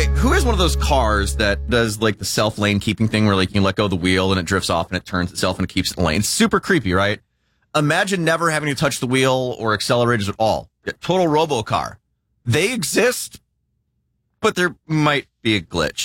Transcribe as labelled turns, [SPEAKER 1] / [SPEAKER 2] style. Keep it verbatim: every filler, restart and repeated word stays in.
[SPEAKER 1] Okay, who is one of those cars that does like the self lane keeping thing where like you can let go of the wheel and it drifts off and it turns itself and it keeps it in the lane? It's super creepy, right? Imagine never having to touch the wheel or accelerators at all. Total robo car. They exist, but there might be a glitch.